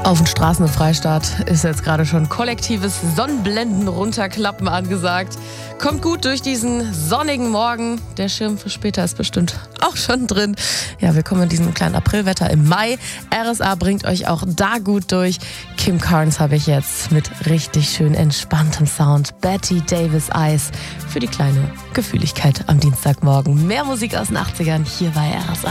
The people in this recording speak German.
Auf den Straßen im Freistaat ist jetzt gerade schon kollektives Sonnenblenden runterklappen angesagt. Kommt gut durch diesen sonnigen Morgen. Der Schirm für später ist bestimmt auch schon drin. Ja, wir kommen in diesem kleinen Aprilwetter im Mai. RSA bringt euch auch da gut durch. Kim Carnes habe ich jetzt mit richtig schön entspanntem Sound. Betty Davis Eyes für die kleine Gefühligkeit am Dienstagmorgen. Mehr Musik aus den 80ern hier bei RSA.